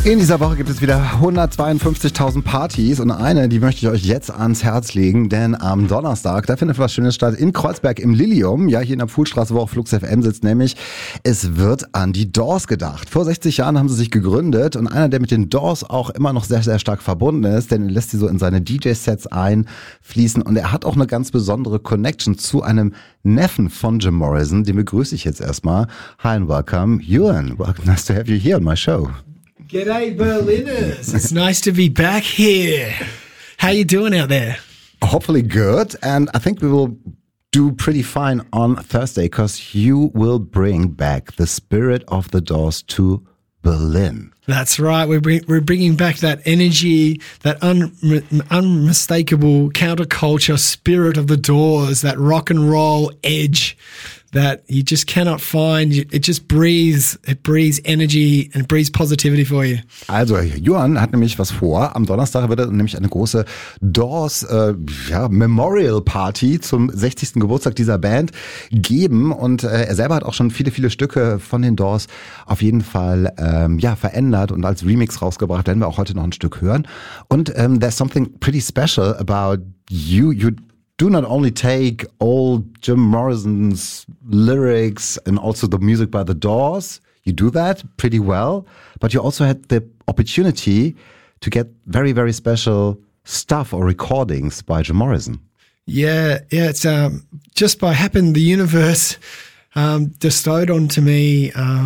In dieser Woche gibt es wieder 152.000 Partys und eine, die möchte ich euch jetzt ans Herz legen, denn am Donnerstag, da findet was Schönes statt in Kreuzberg im Lilium, ja hier in der Pfuhlstraße, wo auch Flux FM sitzt, nämlich es wird an die Doors gedacht. Vor 60 Jahren haben sie sich gegründet und einer, der mit den Doors auch immer noch sehr, sehr stark verbunden ist, denn er lässt sie so in seine DJ-Sets einfließen und er hat auch eine ganz besondere Connection zu einem Neffen von Jim Morrison, den begrüße ich jetzt erstmal. Hi and welcome, Ewan. Nice to have you here on my show. G'day, Berliners. It's nice to be back here. How you doing out there? Hopefully good, and I think we will do pretty fine on Thursday because you will bring back the spirit of the Doors to Berlin. That's right. We're bringing back that energy, that unmistakable counterculture spirit of the Doors, that rock and roll edge that you just cannot find. It just breathes. It breathes energy and breathes positivity for you. Also, Johann hat nämlich was vor. Am Donnerstag wird er nämlich eine große Doors Memorial Party zum 60. Geburtstag dieser Band geben. Und er selber hat auch schon viele, viele Stücke von den Doors auf jeden Fall verändert und als Remix rausgebracht. Werden wir auch heute noch ein Stück hören. Und there's something pretty special about you. You do not only take old Jim Morrison's lyrics and also the music by the Doors, you do that pretty well, but you also had the opportunity to get very, very special stuff or recordings by Jim Morrison. Yeah, it's just by happen the universe bestowed onto me.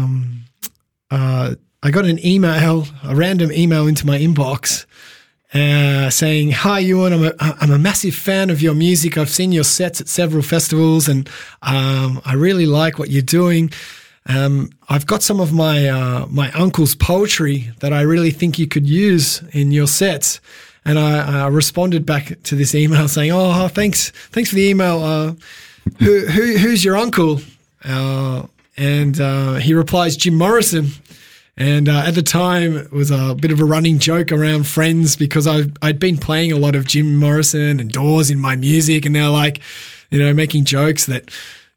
I got an email, a random email into my inbox saying, "Hi, Ewan, I'm a massive fan of your music. I've seen your sets at several festivals, and I really like what you're doing. I've got some of my uncle's poetry that I really think you could use in your sets." And I responded back to this email saying, "Oh, thanks for the email. Who's your uncle?" And he replies, "Jim Morrison." And at the time, it was a bit of a running joke around friends because I'd been playing a lot of Jim Morrison and Doors in my music, and they're like, making jokes that,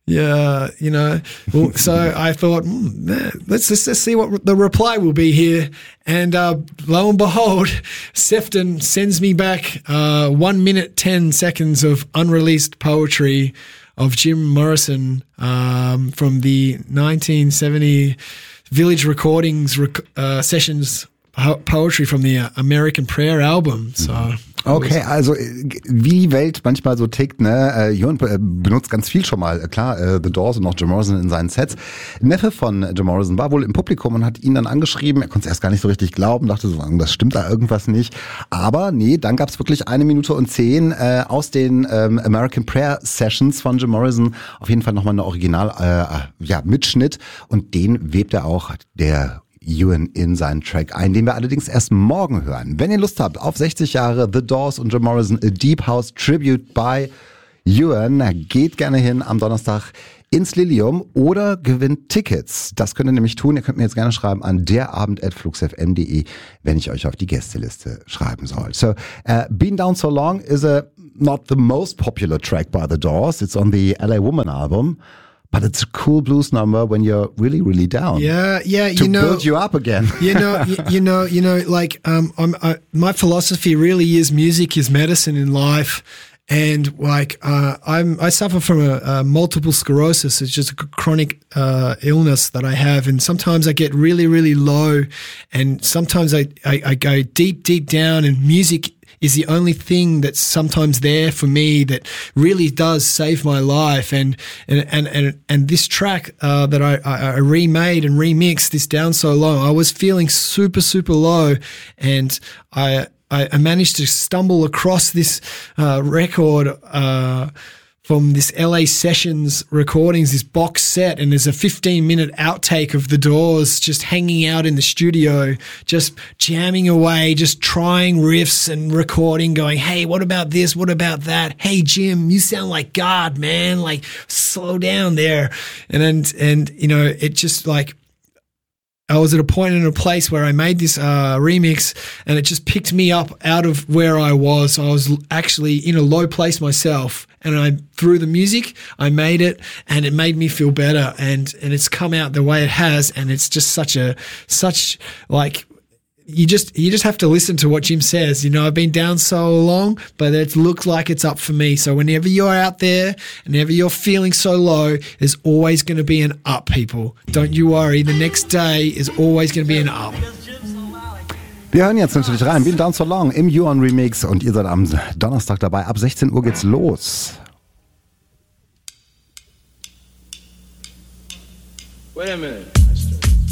Well, so I thought, let's see what the reply will be here. And lo and behold, Sefton sends me back 1 minute 10 seconds of unreleased poetry of Jim Morrison from the 1970 Village Recordings sessions poetry from the American Prayer album. So Okay, also wie die Welt manchmal so tickt, ne? Johann benutzt ganz viel schon mal, klar, The Doors und auch Jim Morrison in seinen Sets. Ein Neffe von Jim Morrison war wohl im Publikum und hat ihn dann angeschrieben. Er konnte es erst gar nicht so richtig glauben, dachte so, das stimmt da irgendwas nicht. Aber nee, dann gab es wirklich 1 Minute und 10 aus den American Prayer Sessions von Jim Morrison. Auf jeden Fall nochmal eine Mitschnitt und den webt er auch der Ewan in seinen Track ein, den wir allerdings erst morgen hören. Wenn ihr Lust habt auf 60 Jahre The Doors und Jim Morrison, A Deep House Tribute by Ewan, geht gerne hin am Donnerstag ins Lilium oder gewinnt Tickets. Das könnt ihr nämlich tun. Ihr könnt mir jetzt gerne schreiben an derabend@fluxfm.de, wenn ich euch auf die Gästeliste schreiben soll. So, Been Down So Long is not the most popular track by The Doors. It's on the LA Woman album. But it's a cool blues number when you're really, really down. Yeah, to build you up again. My philosophy really is music is medicine in life. And I suffer from a multiple sclerosis. It's just a chronic illness that I have. And sometimes I get really, really low. And sometimes I go deep, deep down, and music is the only thing that's sometimes there for me that really does save my life. And this track that I remade and remixed, this Down So Low, I was feeling super, super low, and I managed to stumble across this record from this LA Sessions recordings, this box set, and there's a 15-minute outtake of The Doors just hanging out in the studio, just jamming away, just trying riffs and recording, going, "Hey, what about this? What about that? Hey, Jim, you sound like God, man. Like, slow down there." And it just like, I was at a point in a place where I made this remix, and it just picked me up out of where I was. I was actually in a low place myself, and through the music, I made it, and it made me feel better, and it's come out the way it has, and it's just you just have to listen to what Jim says. You know, I've been down so long, but it looks like it's up for me. So whenever you're out there, whenever you're feeling so low, there's always going to be an up, people. Don't you worry. The next day is always going to be an up. Wir hören jetzt natürlich rein. Been Down So Long im You-On Remix und ihr seid am Donnerstag dabei. Ab 16 Uhr geht's los. Wait a minute.